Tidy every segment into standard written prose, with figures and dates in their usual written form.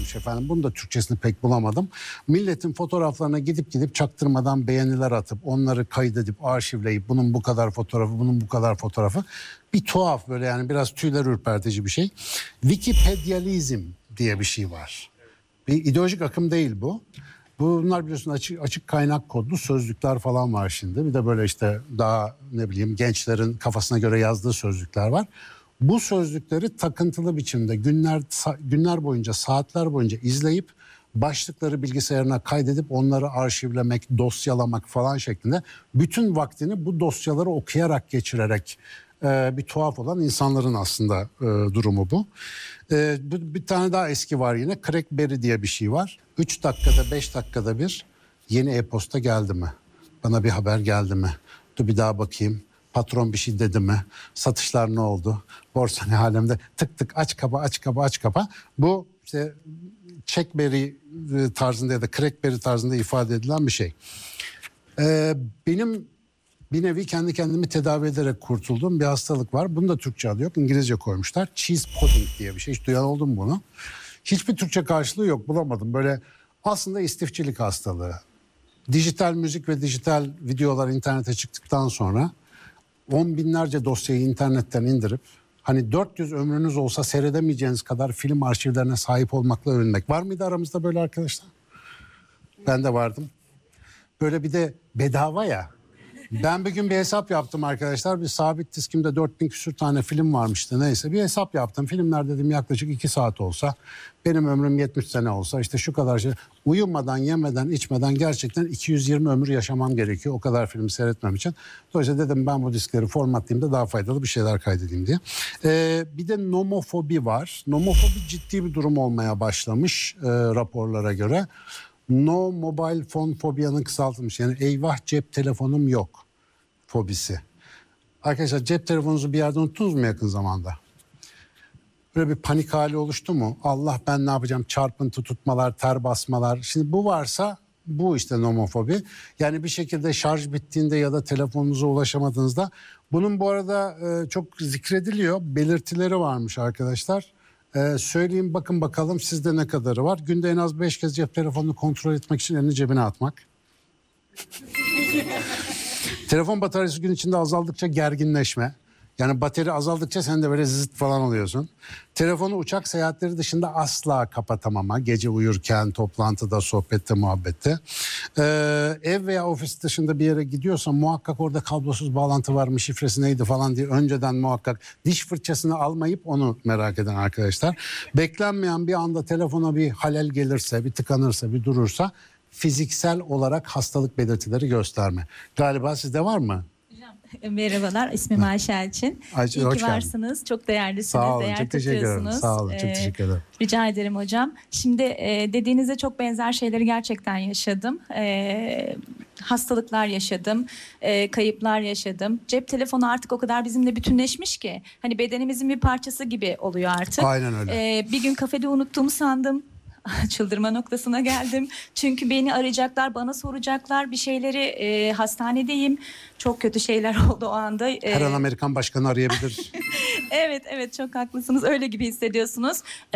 varmış efendim. Bunun da Türkçesini pek bulamadım. Milletin fotoğraflarına gidip çaktırmadan beğeniler atıp onları kaydedip arşivleyip bunun bu kadar fotoğrafı, bunun bu kadar fotoğrafı. Bir tuhaf böyle yani biraz tüyler ürpertici bir şey. Wikipedializm diye bir şey var. Bir ideolojik akım değil bu. Bunlar biliyorsun açık kaynak kodlu sözlükler falan var şimdi. Bir de böyle işte daha ne bileyim gençlerin kafasına göre yazdığı sözlükler var. Bu sözlükleri takıntılı biçimde günler boyunca, saatler boyunca izleyip başlıkları bilgisayarına kaydedip onları arşivlemek, dosyalamak falan şeklinde bütün vaktini bu dosyaları okuyarak geçirerek bir tuhaf olan insanların aslında durumu bu. Bir tane daha eski var yine. Crackberry diye bir şey var. 3 dakikada 5 dakikada bir yeni e-posta geldi mi? Bana bir haber geldi mi? Dur bir daha bakayım. Patron bir şey dedi mi? Satışlar ne oldu? Borsa ne alemde? Tık tık aç kapa. Bu işte Checkberry tarzında ya da Crackberry tarzında ifade edilen bir şey. Benim bir nevi kendi kendimi tedavi ederek kurtulduğum bir hastalık var. Bunun da Türkçe adı yok. İngilizce koymuşlar. Cheese pudding diye bir şey. Hiç duyan oldun mu bunu? Hiçbir Türkçe karşılığı yok. Bulamadım. Böyle aslında istifçilik hastalığı. Dijital müzik ve dijital videolar internete çıktıktan sonra 10 binlerce dosyayı internetten indirip hani 400 ömrünüz olsa seyredemeyeceğiniz kadar film arşivlerine sahip olmakla övünmek. Var mıydı aramızda böyle arkadaşlar? Ben de vardım. Böyle bir de bedava ya. Ben bir gün bir hesap yaptım arkadaşlar. Bir sabit diskimde 4000 küsur tane film varmıştı neyse. Bir hesap yaptım. Filmler dedim yaklaşık 2 saat olsa. Benim ömrüm 70 sene olsa işte şu kadar şey. Uyumadan, yemeden, içmeden gerçekten 220 ömür yaşamam gerekiyor. O kadar filmi seyretmem için. Dolayısıyla dedim ben bu diskleri formatlayayım da daha faydalı bir şeyler kaydedeyim diye. Bir de nomofobi var. Nomofobi ciddi bir durum olmaya başlamış raporlara göre. No mobile phone fobia'nın kısaltılmış. Yani eyvah cep telefonum yok fobisi. Arkadaşlar cep telefonunuzu bir yerde unuttunuz mu yakın zamanda? Böyle bir panik hali oluştu mu? Allah ben ne yapacağım? Çarpıntı tutmalar, ter basmalar. Şimdi bu varsa bu işte nomofobi. Yani bir şekilde şarj bittiğinde ya da telefonunuza ulaşamadığınızda. Bunun bu arada çok zikrediliyor. Belirtileri varmış arkadaşlar. Söyleyeyim bakın bakalım sizde ne kadarı var. Günde en az 5 kez cep telefonunu kontrol etmek için elini cebine atmak. Telefon bataryası gün içinde azaldıkça gerginleşme. Yani bateri azaldıkça sen de böyle zıt falan oluyorsun. Telefonu uçak seyahatleri dışında asla kapatamama. Gece uyurken, toplantıda, sohbette, muhabbette. Ev veya ofis dışında bir yere gidiyorsan muhakkak orada kablosuz bağlantı var mı, şifresi neydi falan diye önceden muhakkak diş fırçasını almayıp onu merak eden arkadaşlar. Beklenmeyen bir anda telefona bir halel gelirse, bir tıkanırsa, bir durursa fiziksel olarak hastalık belirtileri gösterme. Galiba sizde var mı? Merhabalar, ismim Ayşe Elçin. Ayşe, İyi ki varsınız, çok değerlisiniz, sağ olun, değer çok teşekkür ederim. Sağ olun, çok teşekkür ederim. Rica ederim hocam. Şimdi dediğinizde çok benzer şeyleri gerçekten yaşadım. Hastalıklar yaşadım, kayıplar yaşadım. Cep telefonu artık o kadar bizimle bütünleşmiş ki, hani bedenimizin bir parçası gibi oluyor artık. Aynen öyle. Bir gün kafede unuttuğumu sandım. Çıldırma noktasına geldim. Çünkü beni arayacaklar, bana soracaklar bir şeyleri, hastanedeyim. Çok kötü şeyler oldu o anda. Her an Amerikan başkanı arayabilir. Evet çok haklısınız. Öyle gibi hissediyorsunuz.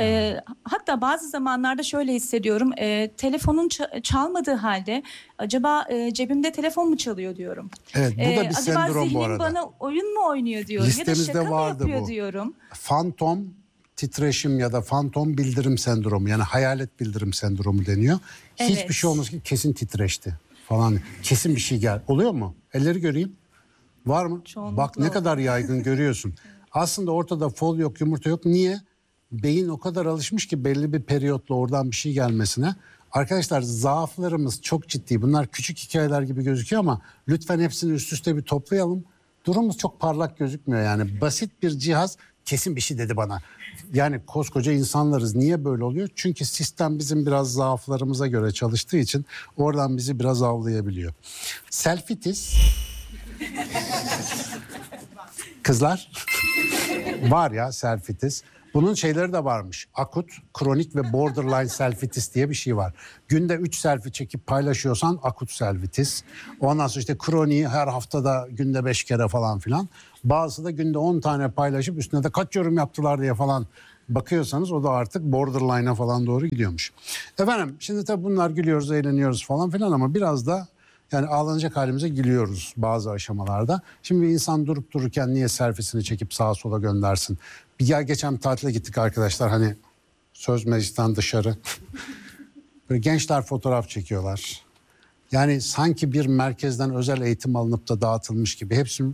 Hatta bazı zamanlarda şöyle hissediyorum. Telefonun çalmadığı halde acaba cebimde telefon mu çalıyor diyorum. Evet, bu da bir sendrom bu arada. Acaba zihnim bana oyun mu oynuyor diyorum. Listemizde ya da şaka mı yapıyor bu. diyorum. Fantom titreşim ya da fantom bildirim sendromu, yani hayalet bildirim sendromu deniyor. Evet. Hiçbir şey olmaz ki kesin titreşti falan. Kesin bir şey gel. Oluyor mu? Elleri göreyim. Var mı? Çoğunlukla Bak ne kadar yaygın görüyorsun. Aslında ortada fol yok, yumurta yok. Niye? Beyin o kadar alışmış ki belli bir periyotla oradan bir şey gelmesine. Arkadaşlar zaaflarımız çok ciddi. Bunlar küçük hikayeler gibi gözüküyor ama lütfen hepsini üst üste bir toplayalım. Durumumuz çok parlak gözükmüyor yani. Basit bir cihaz kesin bir şey dedi bana. Yani koskoca insanlarız. Niye böyle oluyor? Çünkü sistem bizim biraz zaaflarımıza göre çalıştığı için oradan bizi biraz avlayabiliyor. Selfitis. Kızlar. Var ya selfitis. Bunun şeyleri de varmış. Akut, kronik ve borderline selfitis diye bir şey var. Günde 3 selfie çekip paylaşıyorsan akut selfitis. Ondan sonra işte kroniği her haftada günde 5 kere falan filan. Bazısı da günde 10 tane paylaşıp üstüne de kaç yorum yaptılar diye falan bakıyorsanız o da artık borderline'a falan doğru gidiyormuş. Efendim şimdi tabii bunlar gülüyoruz, eğleniyoruz falan filan ama biraz da yani ağlanacak halimize gülüyoruz bazı aşamalarda. Şimdi bir insan durup dururken niye selfiesini çekip sağa sola göndersin? Ya geçen tatile gittik arkadaşlar, hani söz meclisten dışarı. Böyle gençler fotoğraf çekiyorlar. Yani sanki bir merkezden özel eğitim alınıp da dağıtılmış gibi. Hepsi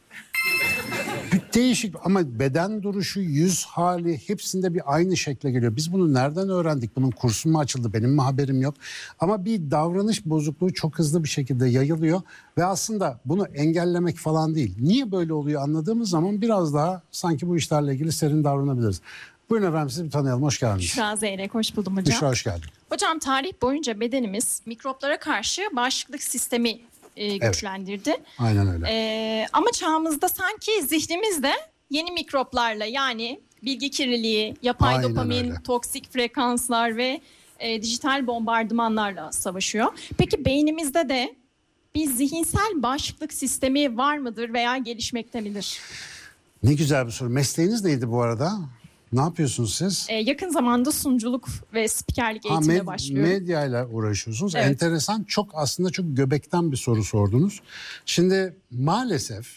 değişik ama beden duruşu, yüz hali hepsinde bir aynı şekle geliyor. Biz bunu nereden öğrendik? Bunun kursu mu açıldı? Benim mi haberim yok? Ama bir davranış bozukluğu çok hızlı bir şekilde yayılıyor ve aslında bunu engellemek falan değil. Niye böyle oluyor anladığımız zaman biraz daha sanki bu işlerle ilgili serin davranabiliriz. Buyurun efendim, sizi bir tanıyalım. Hoş geldiniz. Büşra Zeyrek, hoş buldum hocam. Büşra, hoş geldin. Hocam tarih boyunca bedenimiz mikroplara karşı bağışıklık sistemi güçlendirdi. Aynen öyle. Ama çağımızda sanki zihnimiz de yeni mikroplarla, yani bilgi kirliliği, yapay Aynen dopamin, öyle. toksik frekanslar ve dijital bombardımanlarla savaşıyor. Peki beynimizde de bir zihinsel bağışıklık sistemi var mıdır veya gelişmekte midir? Ne güzel bir soru. Mesleğiniz neydi bu arada? Ne yapıyorsunuz siz? Yakın zamanda sunuculuk ve spikerlik eğitimine başlıyorum. Medyayla uğraşıyorsunuz. Evet. Enteresan, aslında çok göbekten bir soru sordunuz. Şimdi maalesef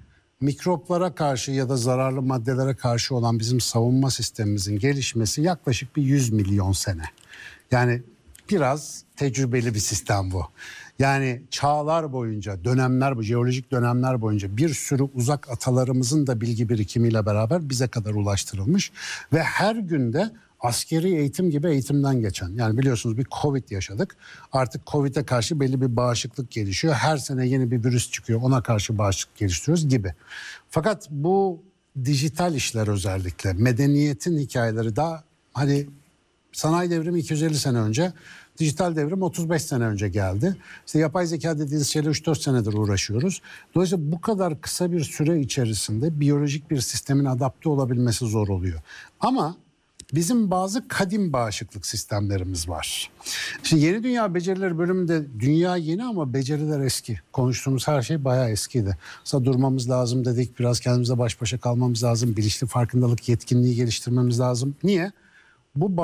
mikroplara karşı ya da zararlı maddelere karşı olan bizim savunma sistemimizin gelişmesi yaklaşık bir 100 milyon sene. Yani biraz tecrübeli bir sistem bu. Yani çağlar boyunca, jeolojik dönemler boyunca bir sürü uzak atalarımızın da bilgi birikimiyle beraber bize kadar ulaştırılmış ve her günde askeri eğitim gibi eğitimden geçen. Yani biliyorsunuz bir Covid yaşadık. Artık Covid'e karşı belli bir bağışıklık gelişiyor. Her sene yeni bir virüs çıkıyor. Ona karşı bağışıklık geliştiriyoruz gibi. Fakat bu dijital işler, özellikle medeniyetin hikayeleri daha hani sanayi devrimi 250 sene önce, dijital devrim 35 sene önce geldi. İşte yapay zeka dediğiniz şeyle 3-4 senedir uğraşıyoruz. Dolayısıyla bu kadar kısa bir süre içerisinde biyolojik bir sistemin adapte olabilmesi zor oluyor. Ama bizim bazı kadim bağışıklık sistemlerimiz var. Şimdi Yeni Dünya Becerileri bölümünde dünya yeni ama beceriler eski. Konuştuğumuz her şey bayağı eskiydi. Mesela durmamız lazım dedik, biraz kendimizle baş başa kalmamız lazım, bilinçli farkındalık yetkinliği geliştirmemiz lazım. Niye? Bu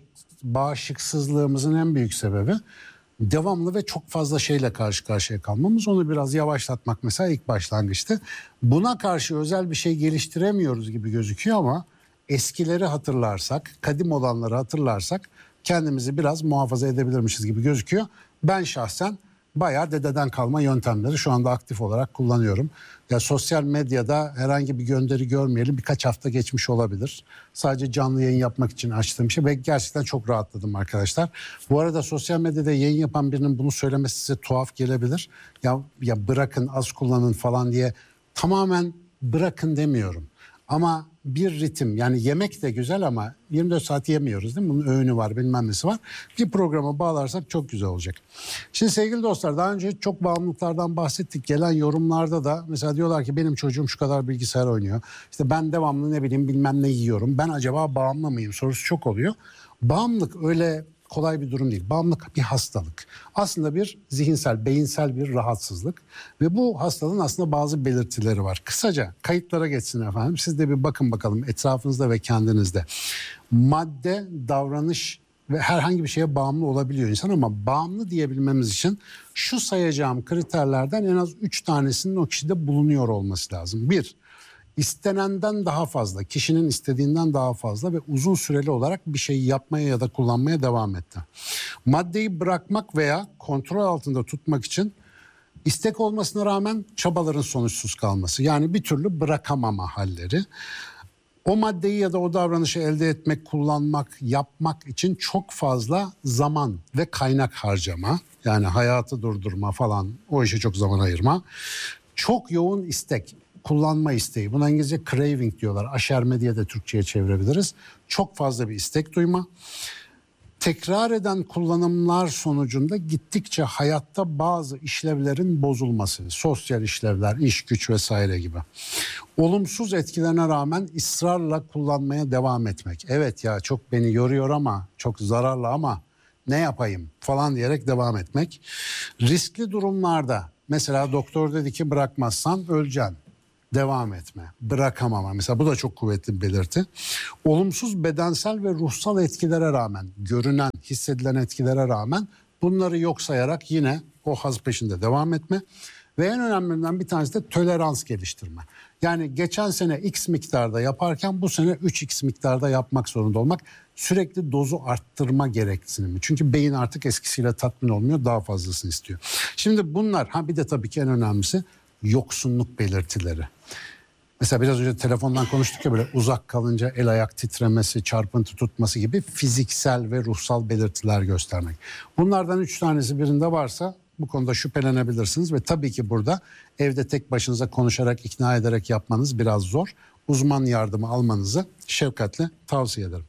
bağışıksızlığımızın en büyük sebebi devamlı ve çok fazla şeyle karşı karşıya kalmamız. Onu biraz yavaşlatmak mesela ilk başlangıçtı. Buna karşı özel bir şey geliştiremiyoruz gibi gözüküyor ama eskileri hatırlarsak, kadim olanları hatırlarsak kendimizi biraz muhafaza edebilirmişiz gibi gözüküyor. Ben şahsen bayağı dededen kalma yöntemleri şu anda aktif olarak kullanıyorum. Ya sosyal medyada herhangi bir gönderi görmeyelim, birkaç hafta geçmiş olabilir. Sadece canlı yayın yapmak için açtığım şey ve gerçekten çok rahatladım arkadaşlar. Bu arada sosyal medyada yayın yapan birinin bunu söylemesi size tuhaf gelebilir. Ya bırakın, az kullanın falan diye, tamamen bırakın demiyorum. Ama bir ritim, yani yemek de güzel ama 24 saat yemiyoruz değil mi? Bunun öğünü var, bilmem nesi var. Bir programa bağlarsak çok güzel olacak. Şimdi sevgili dostlar, daha önce çok bağımlılıklardan bahsettik. Gelen yorumlarda da mesela diyorlar ki benim çocuğum şu kadar bilgisayar oynuyor. İşte ben devamlı ne bileyim bilmem ne yiyorum. Ben acaba bağımlı mıyım sorusu çok oluyor. Bağımlılık öyle kolay bir durum değil. Bağımlılık bir hastalık. Aslında bir zihinsel, beyinsel bir rahatsızlık. Ve bu hastalığın aslında bazı belirtileri var. Kısaca kayıtlara geçsin efendim. Siz de bir bakın bakalım etrafınızda ve kendinizde. Madde, davranış ve herhangi bir şeye bağımlı olabiliyor insan ama bağımlı diyebilmemiz için şu sayacağım kriterlerden en az 3 tanesinin o kişide bulunuyor olması lazım. 1. İstenenden daha fazla, kişinin istediğinden daha fazla ve uzun süreli olarak bir şeyi yapmaya ya da kullanmaya devam etti. Maddeyi bırakmak veya kontrol altında tutmak için istek olmasına rağmen çabaların sonuçsuz kalması. Yani bir türlü bırakamama halleri. O maddeyi ya da o davranışı elde etmek, kullanmak, yapmak için çok fazla zaman ve kaynak harcama. Yani hayatı durdurma falan, o işe çok zaman ayırma. Çok yoğun istek, kullanma isteği. Buna İngilizce craving diyorlar. Aşerme diye de Türkçe'ye çevirebiliriz. Çok fazla bir istek duyma. Tekrar eden kullanımlar sonucunda gittikçe hayatta bazı işlevlerin bozulması. Sosyal işlevler, iş güç vesaire gibi. Olumsuz etkilerine rağmen ısrarla kullanmaya devam etmek. Evet ya çok beni yoruyor ama çok zararlı ama ne yapayım falan diyerek devam etmek. Riskli durumlarda mesela doktor dedi ki bırakmazsan öleceksin. devam etme, bırakamama. Mesela bu da çok kuvvetli bir belirti. Olumsuz bedensel ve ruhsal etkilere rağmen, görünen, hissedilen etkilere rağmen bunları yok sayarak yine o haz peşinde devam etme. Ve en önemlilerinden bir tanesi de tolerans geliştirme. Yani geçen sene X miktarda yaparken bu sene 3X miktarda yapmak zorunda olmak. Sürekli dozu arttırma gereksinimi. Çünkü beyin artık eskisiyle tatmin olmuyor, daha fazlasını istiyor. Şimdi bunlar, bir de tabii ki en önemlisi yoksunluk belirtileri. Mesela biraz önce telefondan konuştuk ya, böyle uzak kalınca el ayak titremesi, çarpıntı tutması gibi fiziksel ve ruhsal belirtiler göstermek. Bunlardan 3 tanesi birinde varsa bu konuda şüphelenebilirsiniz ve tabii ki burada evde tek başınıza konuşarak, ikna ederek yapmanız biraz zor. Uzman yardımı almanızı şefkatle tavsiye ederim.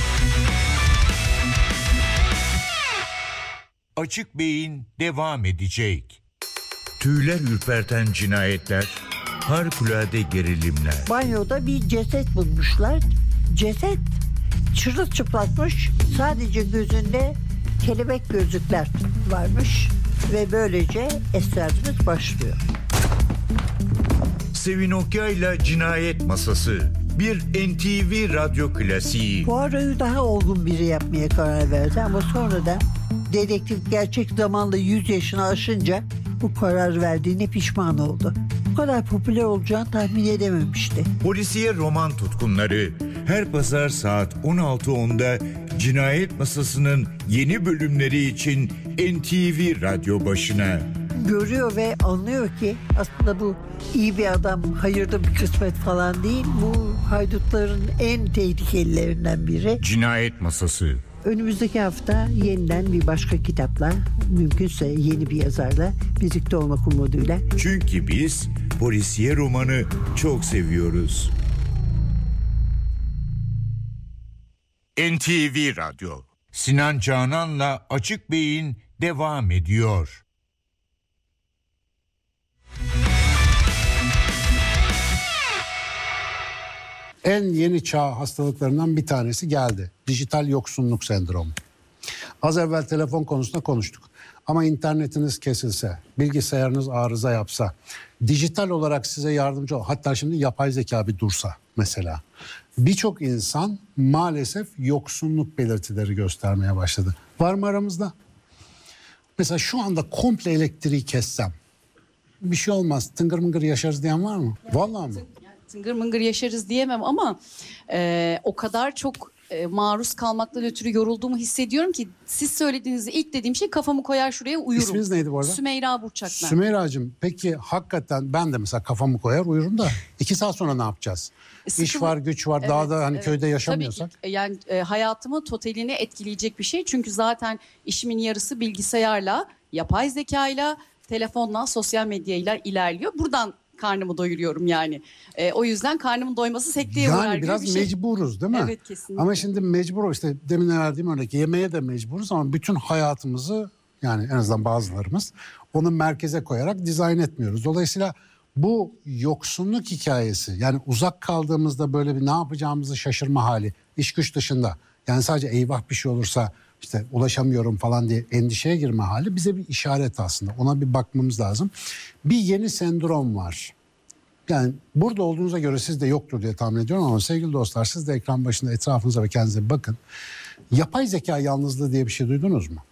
Açık Beyin devam edecek. Tüyler ürperten cinayetler, harikulade gerilimler. Banyoda bir ceset bulmuşlar. Ceset çırılçıplakmış. Sadece gözünde kelebek gözlükler varmış. Ve böylece esrarımız başlıyor. Sevin Okyay'la Cinayet Masası. Bir NTV radyo klasiği. Poirot'u daha olgun biri yapmaya karar verdi ama sonradan dedektif gerçek zamanla 100 yaşını aşınca bu karar verdiğine pişman oldu. Bu kadar popüler olacağını tahmin edememişti. Polisiye roman tutkunları her pazar saat 16.10'da Cinayet Masası'nın yeni bölümleri için NTV radyo başına. Görüyor ve anlıyor ki aslında bu iyi bir adam, hayırda bir kısmet falan değil. Bu haydutların en tehlikelilerinden biri. Cinayet Masası. Önümüzdeki hafta yeniden bir başka kitapla, mümkünse yeni bir yazarla birlikte olmak umuduyla. Çünkü biz polisiye romanı çok seviyoruz. NTV Radyo. Sinan Canan'la Açık Beyin devam ediyor. En yeni çağ hastalıklarından bir tanesi geldi. Dijital yoksunluk sendromu. Az evvel telefon konusunda konuştuk. Ama internetiniz kesilse, bilgisayarınız arıza yapsa, dijital olarak size yardımcı ol. Hatta şimdi yapay zeka bir dursa mesela. Birçok insan maalesef yoksunluk belirtileri göstermeye başladı. Var mı aramızda? Mesela şu anda komple elektriği kessem bir şey olmaz, tıngır mıngır yaşarız diyen var mı? Vallahi mı? Tıngır mıngır yaşarız diyemem ama o kadar çok maruz kalmaktan ötürü yorulduğumu hissediyorum ki siz söylediğinizde ilk dediğim şey kafamı koyar şuraya uyurum. İsminiz neydi bu arada? Sümeyra Burçak ben. Sümeyra'cığım, peki hakikaten ben de mesela kafamı koyar uyurum da 2 saat sonra ne yapacağız? İş var, güç var, Evet, dağda hani köyde yaşamıyorsak. Tabii ki. Yani hayatımı totalini etkileyecek bir şey. Çünkü zaten işimin yarısı bilgisayarla, yapay zekayla, telefonla, sosyal medyayla ilerliyor. Buradan karnımı doyuruyorum yani. O yüzden karnımın doyması sekteye uğrar Yani gibi biraz bir şey. mecburuz değil mi? Evet, kesinlikle. Ama şimdi mecbur, işte demin verdiğim örnek, yemeğe de mecburuz ama bütün hayatımızı, yani en azından bazılarımız onu merkeze koyarak dizayn etmiyoruz. Dolayısıyla bu yoksunluk hikayesi, yani uzak kaldığımızda böyle bir ne yapacağımızı şaşırma hali, iş güç dışında, yani sadece eyvah bir şey olursa işte ulaşamıyorum falan diye endişeye girme hali bize bir işaret aslında. Ona bir bakmamız lazım. Bir yeni sendrom var. Yani burada olduğunuza göre sizde yoktur diye tahmin ediyorum ama sevgili dostlar, siz de ekran başında etrafınıza ve kendinize bir bakın. Yapay zeka yalnızlığı diye bir şey duydunuz mu?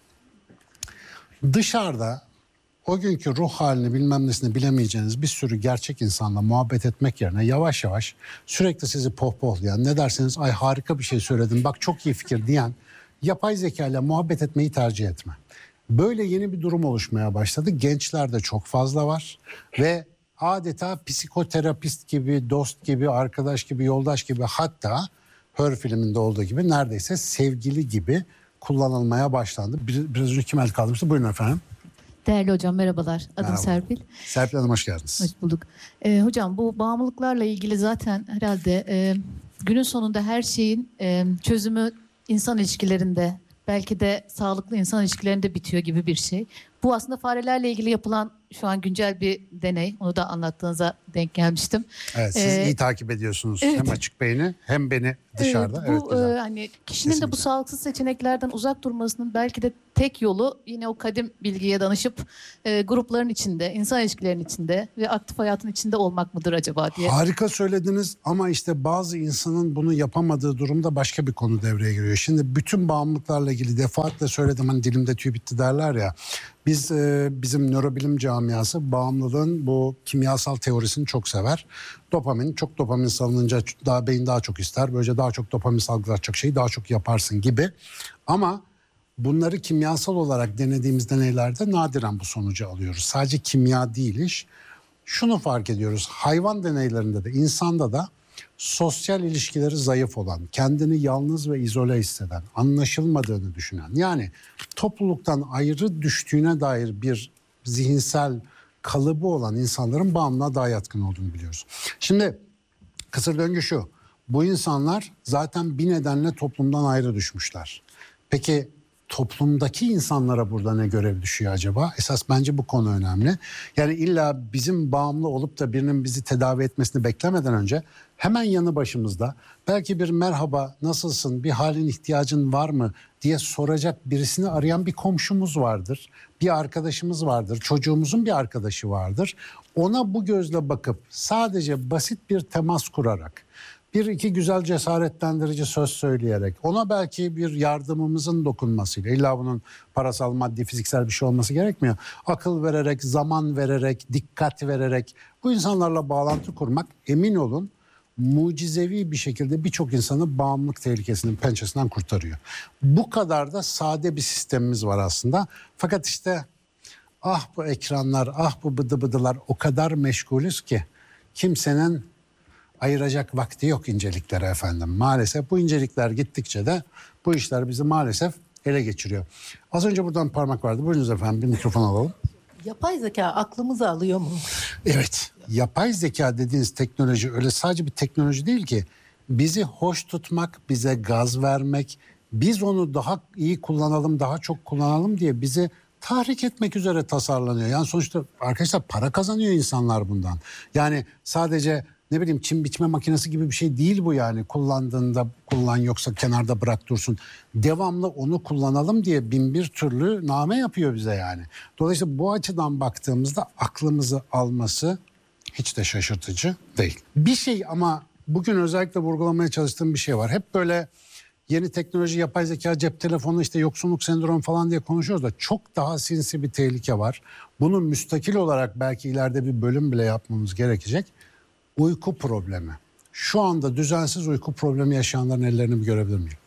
Dışarıda o günkü ruh halini bilmem nesini bilemeyeceğiniz bir sürü gerçek insanla muhabbet etmek yerine yavaş yavaş sürekli sizi pohpohlayan, ne derseniz ay harika bir şey söyledin, bak çok iyi fikir diyen yapay zeka ile muhabbet etmeyi tercih etme. Böyle yeni bir durum oluşmaya başladı. Gençlerde çok fazla var ve adeta psikoterapist gibi, dost gibi, arkadaş gibi, yoldaş gibi, hatta Her filminde olduğu gibi neredeyse sevgili gibi kullanılmaya başlandı. Biraz önce kim el kaldırmıştı? Buyurun efendim. Değerli hocam merhabalar. Adım Merhaba. Serpil. Serpil Hanım hoş geldiniz. Hoş bulduk. Hocam bu bağımlılıklarla ilgili zaten herhalde günün sonunda her şeyin çözümü insan ilişkilerinde, belki de sağlıklı insan ilişkilerinde bitiyor gibi bir şey. Bu aslında farelerle ilgili yapılan şu an güncel bir deney. Onu da anlattığınıza denk gelmiştim. Evet, siz iyi takip ediyorsunuz. evet. Hem Açık Beyin'i hem beni dışarıda. Bu Evet, güzel. hani kişinin de bu Kesinlikle. sağlıksız seçeneklerden uzak durmasının belki de tek yolu yine o kadim bilgiye danışıp grupların içinde, insan ilişkilerinin içinde ve aktif hayatın içinde olmak mıdır acaba diye. Harika söylediniz ama işte bazı insanın bunu yapamadığı durumda başka bir konu devreye giriyor. Şimdi bütün bağımlılıklarla ilgili defaatle söyledim, hani dilimde tüy bitti derler ya. Biz bizim nörobilim camiası bağımlılığın bu kimyasal teorisini çok sever. Çok dopamin salınınca beyin daha çok ister. Böylece daha çok dopamin salgılatacak şeyi daha çok yaparsın gibi. Ama bunları kimyasal olarak denediğimiz deneylerde nadiren bu sonucu alıyoruz. Sadece kimya değil iş. Şunu fark ediyoruz. Hayvan deneylerinde de insanda da sosyal ilişkileri zayıf olan, kendini yalnız ve izole hisseden, anlaşılmadığını düşünen, yani topluluktan ayrı düştüğüne dair bir zihinsel kalıbı olan insanların bağımlılığa daha yatkın olduğunu biliyoruz. Şimdi kısır döngü şu. Bu insanlar zaten bir nedenle toplumdan ayrı düşmüşler. Peki toplumdaki insanlara burada ne görev düşüyor acaba? Esas bence bu konu önemli. Yani illa bizim bağımlı olup da birinin bizi tedavi etmesini beklemeden önce hemen yanı başımızda belki bir merhaba, nasılsın, bir halin ihtiyacın var mı diye soracak birisini arayan bir komşumuz vardır. Bir arkadaşımız vardır, çocuğumuzun bir arkadaşı vardır. Ona bu gözle bakıp sadece basit bir temas kurarak, bir iki güzel cesaretlendirici söz söyleyerek, ona belki bir yardımımızın dokunmasıyla, illa bunun parasal, maddi, fiziksel bir şey olması gerekmiyor. Akıl vererek, zaman vererek, dikkat vererek bu insanlarla bağlantı kurmak, emin olun, mucizevi bir şekilde birçok insanı bağımlılık tehlikesinin pençesinden kurtarıyor. Bu kadar da sade bir sistemimiz var aslında. Fakat işte ah bu ekranlar, ah bu bıdı bıdılar o kadar meşgulüz ki kimsenin ayıracak vakti yok inceliklere efendim. Maalesef bu incelikler gittikçe de bu işler bizi maalesef ele geçiriyor. Az önce buradan parmak vardı. Buyurunuz efendim, bir mikrofon alalım. Yapay zeka aklımızı alıyor mu? Evet, yapay zeka dediğiniz teknoloji öyle sadece bir teknoloji değil ki. Bizi hoş tutmak, bize gaz vermek, biz onu daha iyi kullanalım, daha çok kullanalım diye bizi tahrik etmek üzere tasarlanıyor. Yani sonuçta arkadaşlar para kazanıyor insanlar bundan. Yani sadece ne bileyim çim biçme makinesi gibi bir şey değil bu yani. Kullandığında kullan, yoksa kenarda bırak dursun. Devamlı onu kullanalım diye bin bir türlü name yapıyor bize yani. Dolayısıyla bu açıdan baktığımızda aklımızı alması hiç de şaşırtıcı değil. Bir şey ama bugün özellikle vurgulamaya çalıştığım bir şey var. Hep böyle yeni teknoloji, yapay zeka, cep telefonu, işte yoksunluk sendromu falan diye konuşuyoruz da çok daha sinsi bir tehlike var. Bunu müstakil olarak belki ileride bir bölüm bile yapmamız gerekecek. Uyku problemi. Şu anda düzensiz uyku problemi yaşayanların ellerini bir görebilir miyim?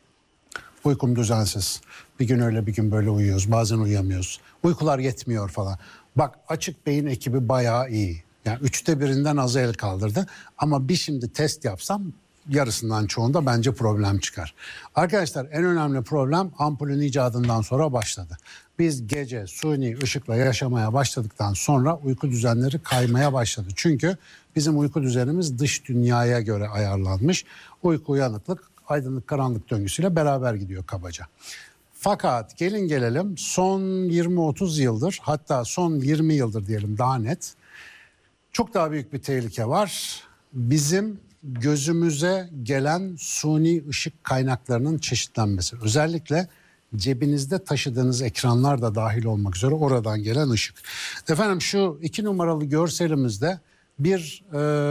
Uykum düzensiz. Bir gün öyle bir gün böyle uyuyoruz. Bazen uyuyamıyoruz. Uykular yetmiyor falan. Bak Açık Beyin ekibi bayağı iyi. Yani 1/3'ünden azı el kaldırdı. Ama bir şimdi test yapsam yarısından çoğunda bence problem çıkar. Arkadaşlar en önemli problem ampulün icadından sonra başladı. Biz gece suni ışıkla yaşamaya başladıktan sonra uyku düzenleri kaymaya başladı. Çünkü bizim uyku düzenimiz dış dünyaya göre ayarlanmış. Uyku uyanıklık aydınlık karanlık döngüsüyle beraber gidiyor kabaca. Fakat gelin gelelim son 20-30 yıldır, hatta son 20 yıldır diyelim daha net, çok daha büyük bir tehlike var. Bizim gözümüze gelen suni ışık kaynaklarının çeşitlenmesi. Özellikle cebinizde taşıdığınız ekranlar da dahil olmak üzere oradan gelen ışık. Efendim şu 2 numaralı görselimizde bir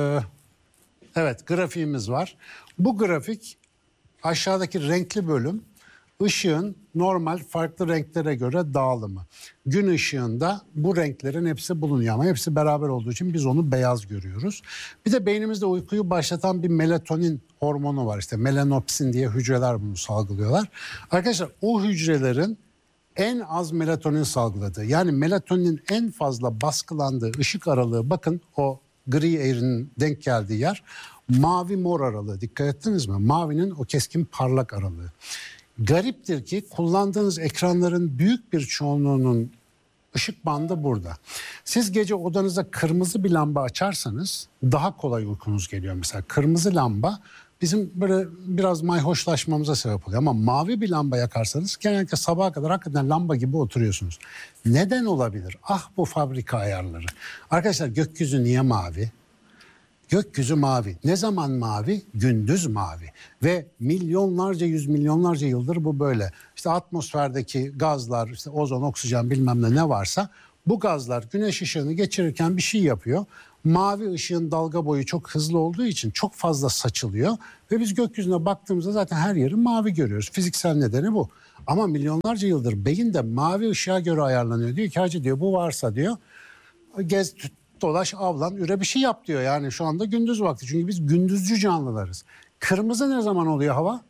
grafiğimiz var. Bu grafik aşağıdaki renkli bölüm ışığın normal farklı renklere göre dağılımı. Gün ışığında bu renklerin hepsi bulunuyor ama hepsi beraber olduğu için biz onu beyaz görüyoruz. Bir de beynimizde uykuyu başlatan bir melatonin hormonu var. İşte melanopsin diye hücreler bunu salgılıyorlar. Arkadaşlar o hücrelerin en az melatonin salgıladığı, yani melatoninin en fazla baskılandığı ışık aralığı, bakın o gri eğrinin denk geldiği yer mavi mor aralığı. Dikkat ettiniz mi? Mavinin o keskin parlak aralığı. Gariptir ki kullandığınız ekranların büyük bir çoğunluğunun ışık bandı burada. Siz gece odanıza kırmızı bir lamba açarsanız daha kolay uykunuz geliyor. Mesela kırmızı lamba bizim böyle biraz mayhoşlaşmamıza sebep oluyor. Ama mavi bir lamba yakarsanız genellikle sabaha kadar hakikaten lamba gibi oturuyorsunuz. Neden olabilir? Ah bu fabrika ayarları. Arkadaşlar gökyüzü niye mavi? Gökyüzü mavi. Ne zaman mavi? Gündüz mavi. Ve milyonlarca, yüz milyonlarca yıldır bu böyle. İşte atmosferdeki gazlar, işte ozon, oksijen bilmem ne varsa bu gazlar güneş ışığını geçirirken bir şey yapıyor. Mavi ışığın dalga boyu çok hızlı olduğu için çok fazla saçılıyor. Ve biz gökyüzüne baktığımızda zaten her yeri mavi görüyoruz. Fiziksel nedeni bu. Ama milyonlarca yıldır beyin de mavi ışığa göre ayarlanıyor. Diyor ki hacı diyor bu varsa diyor gez dolaş avlan üre bir şey yap diyor. Yani şu anda gündüz vakti çünkü biz gündüzcü canlılarız. Kırmızı ne zaman oluyor hava?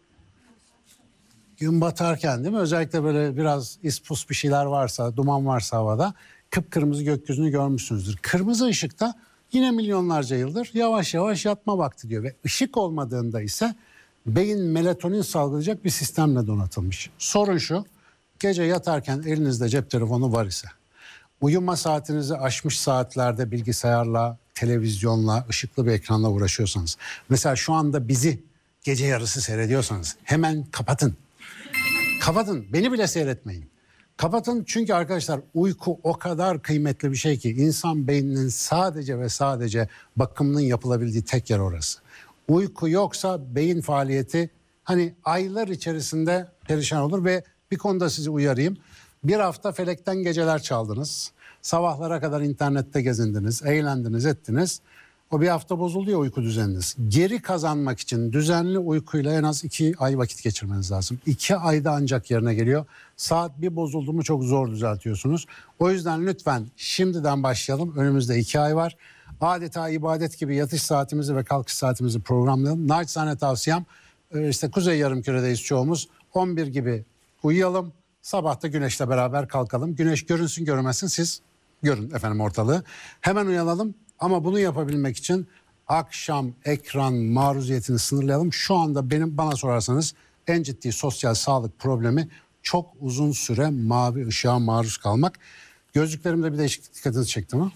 Gün batarken değil mi? Özellikle böyle biraz ispus bir şeyler varsa, duman varsa havada kıpkırmızı gökyüzünü görmüşsünüzdür. Kırmızı ışıkta yine milyonlarca yıldır yavaş yavaş yatma vakti diyor. Ve ışık olmadığında ise beyin melatonin salgılayacak bir sistemle donatılmış. Sorun şu, gece yatarken elinizde cep telefonu var ise, uyuma saatinizi aşmış saatlerde bilgisayarla, televizyonla, ışıklı bir ekranla uğraşıyorsanız, mesela şu anda bizi gece yarısı seyrediyorsanız hemen kapatın. Kapatın, beni bile seyretmeyin. Kapatın çünkü arkadaşlar uyku o kadar kıymetli bir şey ki insan beyninin sadece ve sadece bakımının yapılabildiği tek yer orası. Uyku yoksa beyin faaliyeti hani aylar içerisinde perişan olur ve bir konuda sizi uyarayım. Bir hafta felekten geceler çaldınız. Sabahlara kadar internette gezindiniz, eğlendiniz, ettiniz. O bir hafta bozuldu ya uyku düzeniniz. Geri kazanmak için düzenli uykuyla en az 2 ay vakit geçirmeniz lazım. 2 ayda ancak yerine geliyor. Saat bir bozuldu mu çok zor düzeltiyorsunuz. O yüzden lütfen şimdiden başlayalım. Önümüzde 2 ay var. Adeta ibadet gibi yatış saatimizi ve kalkış saatimizi programlayalım. Naçizane tavsiyem işte Kuzey Yarımküre'deyiz çoğumuz. 11 gibi uyuyalım. Sabah da güneşle beraber kalkalım. Güneş görünsün görünmesin siz görün efendim ortalığı. Hemen uyanalım. Ama bunu yapabilmek için akşam ekran maruziyetini sınırlayalım. Şu anda bana sorarsanız en ciddi sosyal sağlık problemi çok uzun süre mavi ışığa maruz kalmak. Gözlüklerimde bir değişiklik dikkatinizi çekti mi?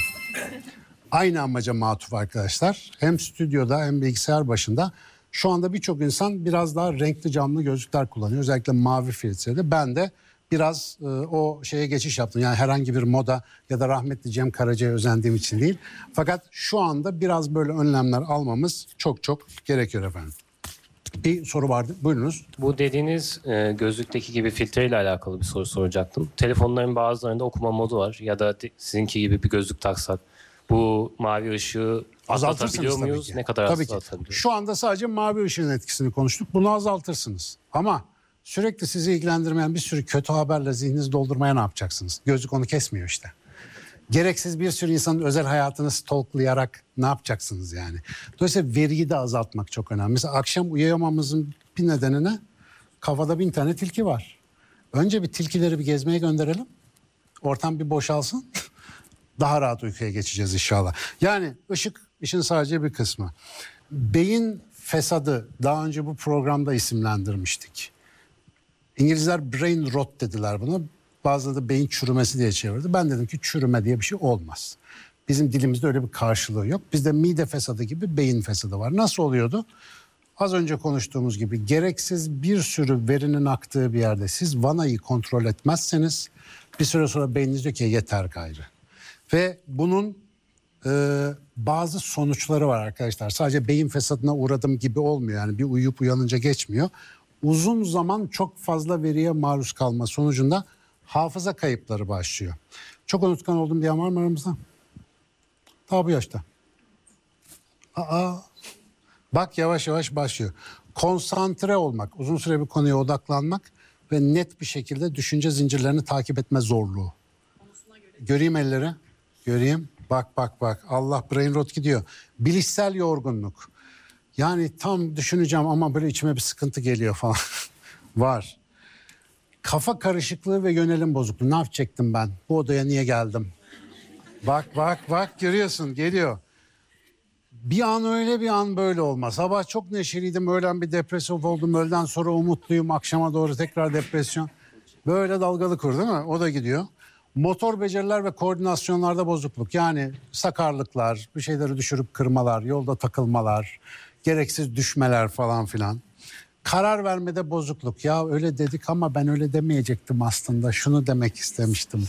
Aynı amaca matuf arkadaşlar. Hem stüdyoda hem bilgisayar başında. Şu anda birçok insan biraz daha renkli camlı gözlükler kullanıyor. Özellikle mavi filtreli. Ben de biraz o şeye geçiş yaptım. Yani herhangi bir moda ya da rahmetli Cem Karaca'ya özendiğim için değil. Fakat şu anda biraz böyle önlemler almamız çok çok gerekiyor efendim. Bir soru vardı. Buyurunuz. Bu dediğiniz gözlükteki gibi filtreyle alakalı bir soru soracaktım. Telefonların bazılarında okuma modu var ya da sizinki gibi bir gözlük taksak bu mavi ışığı azaltabiliyor muyuz? Ne kadar azaltabiliyoruz? Şu anda sadece mavi ışığın etkisini konuştuk. Bunu azaltırsınız. Ama sürekli sizi ilgilendirmeyen bir sürü kötü haberle zihninizi doldurmaya ne yapacaksınız? Gözlük onu kesmiyor işte. Gereksiz bir sürü insanın özel hayatını stalklayarak ne yapacaksınız yani? Dolayısıyla veriyi de azaltmak çok önemli. Mesela akşam uyuyamamızın bir nedeni ne? Kafada 1000 tane tilki var. Önce bir tilkileri bir gezmeye gönderelim. Ortam bir boşalsın. Daha rahat uykuya geçeceğiz inşallah. Yani ışık işin sadece bir kısmı. Beyin fesadı daha önce bu programda isimlendirmiştik. İngilizler brain rot dediler buna. Bazıları da beyin çürümesi diye çevirdi. Ben dedim ki çürüme diye bir şey olmaz. Bizim dilimizde öyle bir karşılığı yok. Bizde mide fesadı gibi beyin fesadı var. Nasıl oluyordu? Az önce konuştuğumuz gibi gereksiz bir sürü verinin aktığı bir yerde siz vanayı kontrol etmezseniz bir süre sonra beyniniz diyor ki yeter gayrı. Ve bunun bazı sonuçları var arkadaşlar. Sadece beyin fesadına uğradım gibi olmuyor. Yani bir uyuyup uyanınca geçmiyor. Uzun zaman çok fazla veriye maruz kalma sonucunda hafıza kayıpları başlıyor. Çok unutkan oldum diyen var mı aramızda? Daha bu yaşta. Bak yavaş yavaş başlıyor. Konsantre olmak, uzun süre bir konuya odaklanmak ve net bir şekilde düşünce zincirlerini takip etme zorluğu. Göreyim elleri. Göreyim. Bak. Allah brain rot gidiyor. Bilişsel yorgunluk. Yani tam düşüneceğim ama böyle içime bir sıkıntı geliyor falan. Var. Kafa karışıklığı ve yönelim bozukluğu. Ne yapacaktım ben? Bu odaya niye geldim? Bak görüyorsun geliyor. Bir an öyle bir an böyle olmaz. Sabah çok neşeliydim. Öğlen bir depresif oldum. Öğleden sonra umutluyum. Akşama doğru tekrar depresyon. Böyle dalgalı kur değil mi? O da gidiyor. Motor beceriler ve koordinasyonlarda bozukluk. Yani sakarlıklar, bir şeyleri düşürüp kırmalar, yolda takılmalar, gereksiz düşmeler falan filan. Karar vermede bozukluk. Ya öyle dedik ama ben öyle demeyecektim aslında. Şunu demek istemiştim.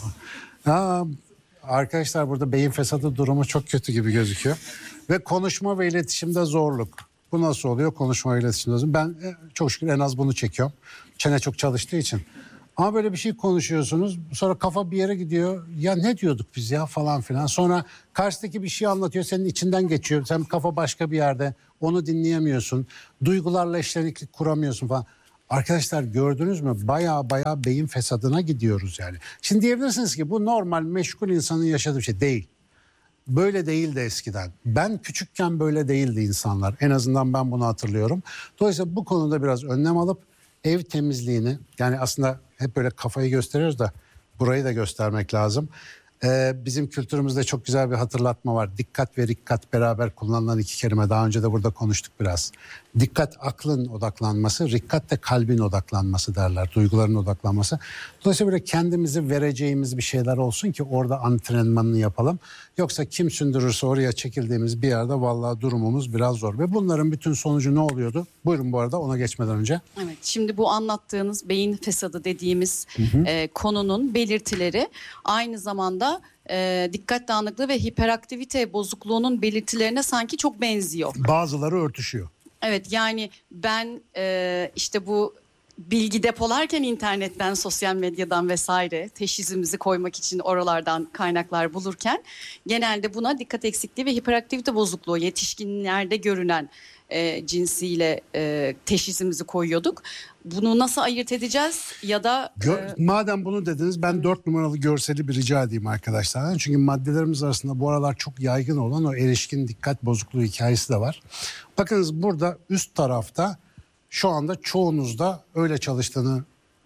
Arkadaşlar burada beyin fesadı durumu çok kötü gibi gözüküyor. Ve konuşma ve iletişimde zorluk. Bu nasıl oluyor? Konuşma ve iletişimde zorluk. Ben çok şükür en az bunu çekiyorum. Çene çok çalıştığı için. Ama böyle bir şey konuşuyorsunuz. Sonra kafa bir yere gidiyor. Ya ne diyorduk biz ya falan filan. Sonra karşıdaki bir şey anlatıyor. Senin içinden geçiyor. Sen kafa başka bir yerde. Onu dinleyemiyorsun. Duygularla eşleniklik kuramıyorsun falan. Arkadaşlar gördünüz mü? Baya beyin fesadına gidiyoruz yani. Şimdi diyebilirsiniz ki bu normal meşgul insanın yaşadığı bir şey değil. Böyle değildi eskiden. Ben küçükken böyle değildi insanlar. En azından ben bunu hatırlıyorum. Dolayısıyla bu konuda biraz önlem alıp ev temizliğini, yani aslında hep böyle kafayı gösteriyoruz da burayı da göstermek lazım. Bizim kültürümüzde çok güzel bir hatırlatma var. Dikkat ve rikkat beraber kullanılan iki kelime. Daha önce de burada konuştuk biraz. Dikkat aklın odaklanması, rikkat de kalbin odaklanması derler. Duyguların odaklanması. Dolayısıyla böyle kendimizi vereceğimiz bir şeyler olsun ki orada antrenmanını yapalım. Yoksa kim sündürürse oraya çekildiğimiz bir yerde vallahi durumumuz biraz zor. Ve bunların bütün sonucu ne oluyordu? Buyurun bu arada ona geçmeden önce. Evet, şimdi bu anlattığınız beyin fesadı dediğimiz konunun belirtileri aynı zamanda dikkat dağınıklığı ve hiperaktivite bozukluğunun belirtilerine sanki çok benziyor. Bazıları örtüşüyor. Evet, yani ben işte bu bilgi depolarken internetten, sosyal medyadan vesaire teşhisimizi koymak için oralardan kaynaklar bulurken genelde buna dikkat eksikliği ve hiperaktivite bozukluğu yetişkinlerde görünen cinsiyle teşhisimizi koyuyorduk. Bunu nasıl ayırt edeceğiz ya da... Madem bunu dediniz ben 4 numaralı görseli bir rica edeyim arkadaşlar. Çünkü maddelerimiz arasında bu aralar çok yaygın olan o erişkin dikkat bozukluğu hikayesi de var. Bakınız burada üst tarafta şu anda çoğunuzda öyle çalıştığını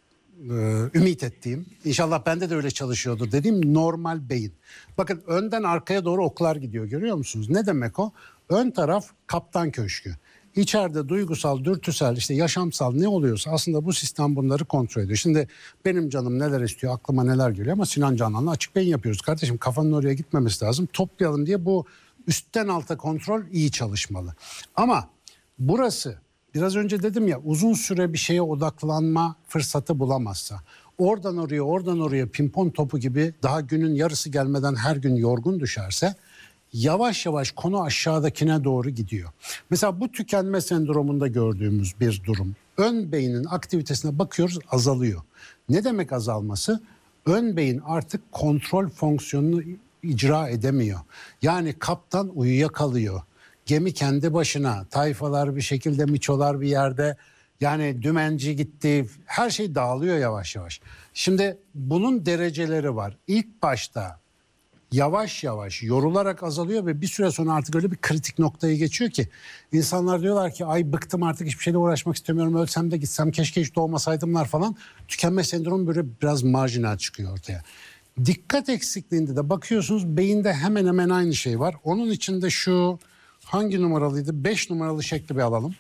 ümit ettiğim, İnşallah bende de öyle çalışıyordur dediğim normal beyin. Bakın önden arkaya doğru oklar gidiyor, görüyor musunuz? Ne demek o? Ön taraf kaptan köşkü. İçeride duygusal, dürtüsel, işte yaşamsal ne oluyorsa aslında bu sistem bunları kontrol ediyor. Şimdi benim canım neler istiyor, aklıma neler geliyor ama Sinan Canan'la açık beyin yapıyoruz. Kardeşim kafanın oraya gitmemesi lazım. Toplayalım diye bu üstten alta kontrol iyi çalışmalı. Ama burası biraz önce dedim ya, uzun süre bir şeye odaklanma fırsatı bulamazsa, oradan oraya pimpon topu gibi daha günün yarısı gelmeden her gün yorgun düşerse yavaş yavaş konu aşağıdakine doğru gidiyor. Mesela bu tükenme sendromunda gördüğümüz bir durum. Ön beynin aktivitesine bakıyoruz, azalıyor. Ne demek azalması? Ön beyin artık kontrol fonksiyonunu icra edemiyor. Yani kaptan uyuyakalıyor. Gemi kendi başına, tayfalar bir şekilde, miçolar bir yerde, yani dümenci gitti, her şey dağılıyor yavaş yavaş. Şimdi bunun dereceleri var. İlk başta yavaş yavaş yorularak azalıyor ve bir süre sonra artık öyle bir kritik noktaya geçiyor ki insanlar diyorlar ki ay bıktım artık, hiçbir şeyle uğraşmak istemiyorum, ölsem de gitsem, keşke hiç doğmasaydımlar falan. Tükenme sendromu böyle biraz marjinal çıkıyor ortaya. Dikkat eksikliğinde de bakıyorsunuz beyinde hemen hemen aynı şey var. Onun içinde şu hangi numaralıydı? 5 numaralı şekli bir alalım.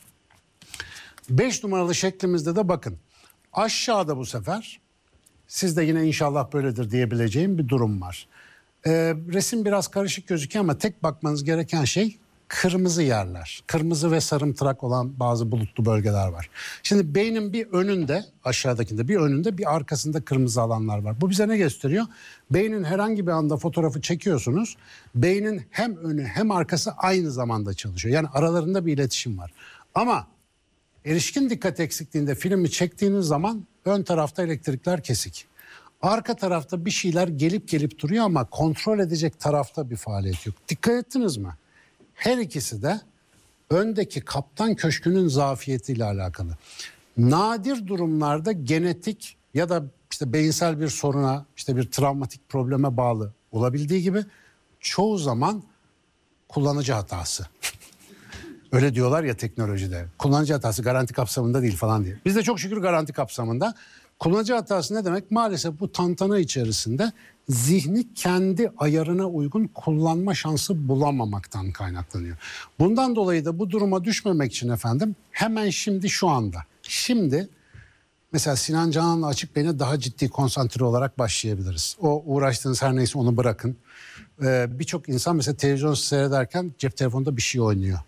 5 numaralı şeklimizde de bakın aşağıda bu sefer sizde yine inşallah böyledir diyebileceğim bir durum var. Resim biraz karışık gözüküyor ama tek bakmanız gereken şey kırmızı yerler. Kırmızı ve sarımtırak olan bazı bulutlu bölgeler var. Şimdi beynin bir önünde, aşağıdakinde bir önünde, bir arkasında kırmızı alanlar var. Bu bize ne gösteriyor? Beynin herhangi bir anda fotoğrafı çekiyorsunuz. Beynin hem önü hem arkası aynı zamanda çalışıyor. Yani aralarında bir iletişim var. Ama erişkin dikkat eksikliğinde filmi çektiğiniz zaman ön tarafta elektrikler kesik. Arka tarafta bir şeyler gelip duruyor ama kontrol edecek tarafta bir faaliyet yok. Dikkat ettiniz mi? Her ikisi de öndeki kaptan köşkünün zafiyetiyle alakalı. Nadir durumlarda genetik ya da işte beyinsel bir soruna, işte bir travmatik probleme bağlı olabildiği gibi çoğu zaman kullanıcı hatası. Öyle diyorlar ya teknolojide. Kullanıcı hatası garanti kapsamında değil falan diye. Biz de çok şükür garanti kapsamında. Kullanıcı hatası ne demek? Maalesef bu tantana içerisinde zihni kendi ayarına uygun kullanma şansı bulamamaktan kaynaklanıyor. Bundan dolayı da bu duruma düşmemek için efendim hemen şimdi şu anda. Şimdi mesela Sinan Canan'la açık beyne daha ciddi konsantre olarak başlayabiliriz. O uğraştığınız her neyse onu bırakın. Birçok insan mesela televizyon seyrederken cep telefonunda bir şey oynuyor.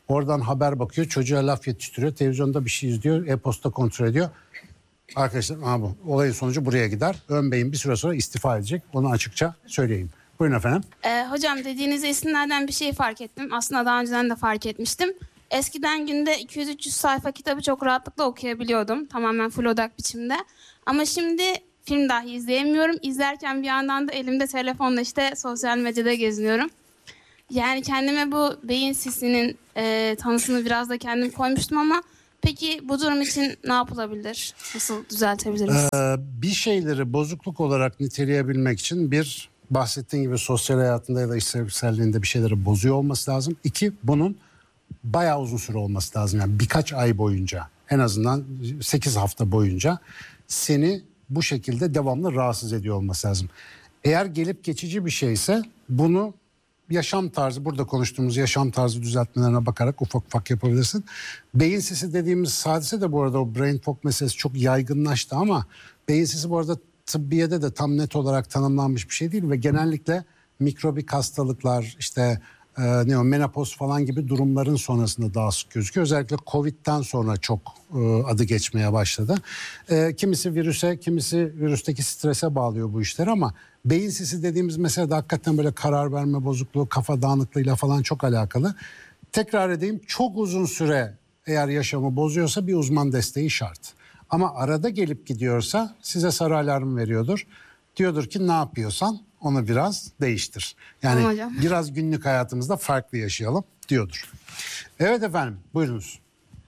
Oradan haber bakıyor, çocuğa laf yetiştiriyor, televizyonda bir şey izliyor, e-posta kontrol ediyor. Arkadaşlar bu olayın sonucu buraya gider. Ön beyin bir süre sonra istifa edecek. Onu açıkça söyleyeyim. Buyurun efendim. Hocam dediğiniz isimlerden bir şey fark ettim. Aslında daha önceden de fark etmiştim. Eskiden günde 200-300 sayfa kitabı çok rahatlıkla okuyabiliyordum. Tamamen full odak biçimde. Ama şimdi film dahi izleyemiyorum. İzlerken bir yandan da elimde telefonla işte sosyal medyada geziniyorum. Yani kendime bu beyin sisinin tanısını biraz da kendim koymuştum ama peki bu durum için ne yapılabilir? Nasıl düzeltebiliriz? Bir şeyleri bozukluk olarak niteleyebilmek için bir, bahsettiğin gibi sosyal hayatında ya da işlevselliğinde bir şeyleri bozuyor olması lazım. İki, bunun bayağı uzun süre olması lazım. Yani birkaç ay boyunca, en azından 8 hafta boyunca seni bu şekilde devamlı rahatsız ediyor olması lazım. Eğer gelip geçici bir şeyse bunu yaşam tarzı, burada konuştuğumuz yaşam tarzı düzeltmelerine bakarak ufak ufak yapabilirsin. Beyin sisi dediğimiz hadise de bu arada, o brain fog meselesi çok yaygınlaştı ama beyin sisi bu arada tıbbiyede de tam net olarak tanımlanmış bir şey değil ve genellikle mikrobik hastalıklar, işte menopoz falan gibi durumların sonrasında daha sık gözüküyor. Özellikle Covid'den sonra çok adı geçmeye başladı. Kimisi virüse, kimisi virüsteki strese bağlıyor bu işleri ama beyin sisi dediğimiz mesele de hakikaten böyle karar verme bozukluğu, kafa dağınıklığıyla falan çok alakalı. Tekrar edeyim, çok uzun süre eğer yaşamı bozuyorsa bir uzman desteği şart. Ama arada gelip gidiyorsa size sarı alarm veriyordur. Diyordur ki ne yapıyorsan onu biraz değiştir. Yani Tamam biraz günlük hayatımızda farklı yaşayalım diyordur. Evet efendim, buyurunuz.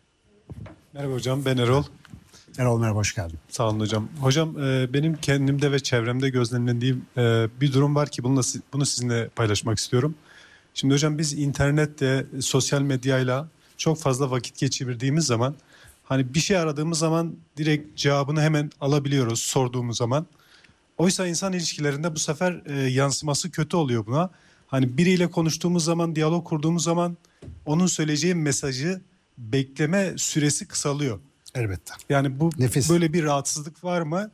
Merhaba hocam, ben Erol. Erol merhaba, hoş geldin. Sağ olun hocam. Hocam benim kendimde ve çevremde gözlemlediğim bir durum var ki bunu sizinle paylaşmak istiyorum. Şimdi hocam biz internette, sosyal medyayla çok fazla vakit geçirdiğimiz zaman hani bir şey aradığımız zaman direkt cevabını hemen alabiliyoruz sorduğumuz zaman. Oysa insan ilişkilerinde bu sefer yansıması kötü oluyor buna. Hani biriyle konuştuğumuz zaman, diyalog kurduğumuz zaman onun söyleyeceği mesajı bekleme süresi kısalıyor. Elbette. Yani bu nefis. Böyle bir rahatsızlık var mı?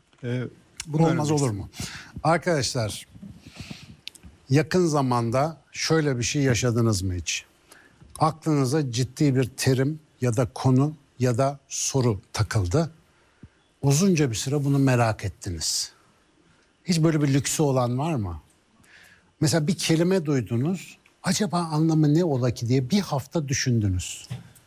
Olmaz olur mu? Arkadaşlar, yakın zamanda şöyle bir şey yaşadınız mı hiç? Aklınıza ciddi bir terim ya da konu ya da soru takıldı. Uzunca bir süre bunu merak ettiniz. Hiç böyle bir lüksü olan var mı? Mesela bir kelime duydunuz. Acaba anlamı ne ola ki diye bir hafta düşündünüz.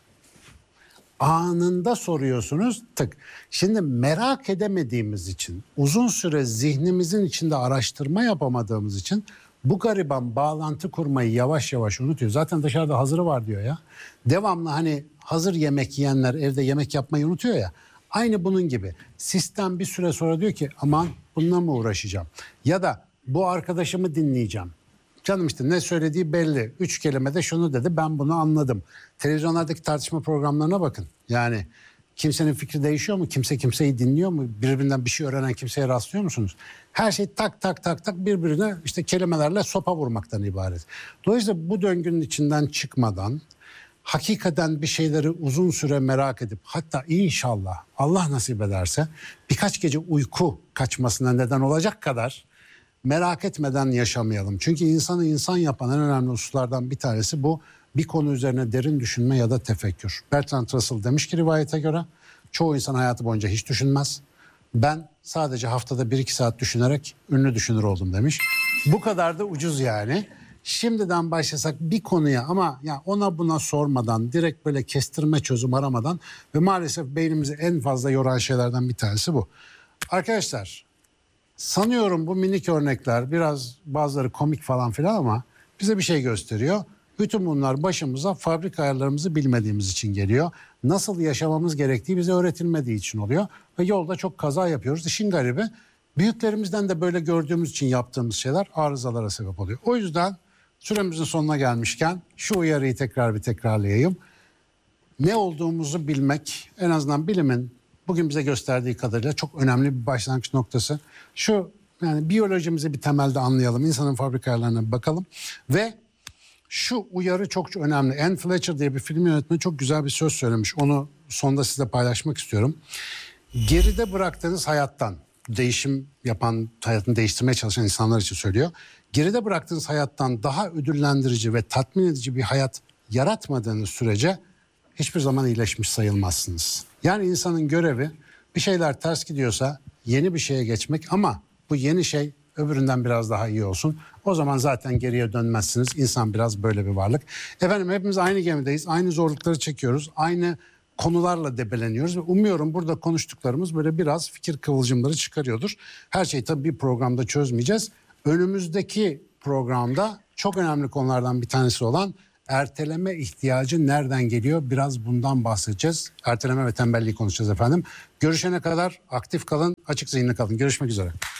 Anında soruyorsunuz, tık. Şimdi merak edemediğimiz için, uzun süre zihnimizin içinde araştırma yapamadığımız için bu gariban bağlantı kurmayı yavaş yavaş unutuyor. Zaten dışarıda hazırı var diyor ya. Devamlı hani hazır yemek yiyenler evde yemek yapmayı unutuyor ya. Aynı bunun gibi. Sistem bir süre sonra diyor ki aman bununla mı uğraşacağım? Ya da bu arkadaşımı dinleyeceğim. Canım işte ne söylediği belli. 3 kelimede şunu dedi, ben bunu anladım. Televizyonlardaki tartışma programlarına bakın. Yani kimsenin fikri değişiyor mu? Kimse kimseyi dinliyor mu? Birbirinden bir şey öğrenen kimseye rastlıyor musunuz? Her şey tak tak tak tak birbirine işte kelimelerle sopa vurmaktan ibaret. Dolayısıyla bu döngünün içinden çıkmadan hakikaten bir şeyleri uzun süre merak edip hatta inşallah Allah nasip ederse birkaç gece uyku kaçmasına neden olacak kadar merak etmeden yaşamayalım. Çünkü insanı insan yapan en önemli hususlardan bir tanesi bu. Bir konu üzerine derin düşünme ya da tefekkür. Bertrand Russell demiş ki rivayete göre çoğu insan hayatı boyunca hiç düşünmez. Ben sadece haftada 1-2 saat düşünerek ünlü düşünür oldum demiş. Bu kadar da ucuz yani. Şimdiden başlasak bir konuya ama ya ona buna sormadan, direkt böyle kestirme çözüm aramadan ve maalesef beynimizi en fazla yoran şeylerden bir tanesi bu. Arkadaşlar, sanıyorum bu minik örnekler biraz bazıları komik falan filan ama bize bir şey gösteriyor. Bütün bunlar başımıza fabrika ayarlarımızı bilmediğimiz için geliyor. Nasıl yaşamamız gerektiği bize öğretilmediği için oluyor. Ve yolda çok kaza yapıyoruz. İşin garibi büyüklerimizden de böyle gördüğümüz için yaptığımız şeyler arızalara sebep oluyor. O yüzden süremizin sonuna gelmişken şu uyarıyı tekrar bir tekrarlayayım. Ne olduğumuzu bilmek, en azından bilimin bugün bize gösterdiği kadarıyla çok önemli bir başlangıç noktası. Şu yani biyolojimizi bir temelde anlayalım, insanın fabrika ayarlarına bakalım ve şu uyarı çok önemli. Anne Fletcher diye bir film yönetmeni çok güzel bir söz söylemiş. Onu sonda size paylaşmak istiyorum. Geride bıraktığınız hayattan, değişim yapan, hayatını değiştirmeye çalışan insanlar için söylüyor. Geride bıraktığınız hayattan daha ödüllendirici ve tatmin edici bir hayat yaratmadığınız sürece hiçbir zaman iyileşmiş sayılmazsınız. Yani insanın görevi bir şeyler ters gidiyorsa yeni bir şeye geçmek ama bu yeni şey öbüründen biraz daha iyi olsun. O zaman zaten geriye dönmezsiniz. İnsan biraz böyle bir varlık. Efendim hepimiz aynı gemideyiz. Aynı zorlukları çekiyoruz. Aynı konularla debeleniyoruz ve umuyorum burada konuştuklarımız böyle biraz fikir kıvılcımları çıkarıyordur. Her şeyi tabii bir programda çözmeyeceğiz. Önümüzdeki programda çok önemli konulardan bir tanesi olan erteleme ihtiyacı nereden geliyor? Biraz bundan bahsedeceğiz. Erteleme ve tembelliği konuşacağız efendim. Görüşene kadar aktif kalın, açık zihinli kalın. Görüşmek üzere.